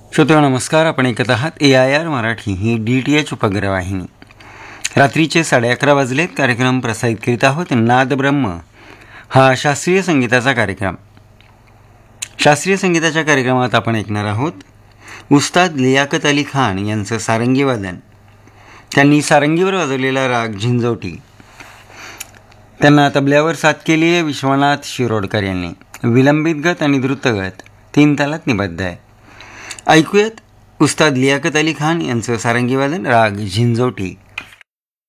श्रोते नमस्कार. आपण ऐकत आहात AIR मराठी ही DTH उपग्रहवाहिनी. रात्रीचे 11:30 वाजलेत. कार्यक्रम प्रसारित करीत आहोत नाद ब्रह्म हा शास्त्रीय संगीताचा कार्यक्रम. शास्त्रीय संगीताच्या कार्यक्रमात आपण ऐकणार आहोत उस्ताद लियाकत अली खान यांचं सारंगी वादन. त्यांनी सारंगीवर वाजवलेला राग झिंजोटी. त्यांना तबल्यावर साथ केली आहे विश्वनाथ शिरोडकर यांनी. विलंबित गत आणि द्रुतगत 3 तालात निबद्ध आहे. ऐकूयात उस्ताद लियाकत अली खान यांचं सारंगी वादन राग झिंजोटी.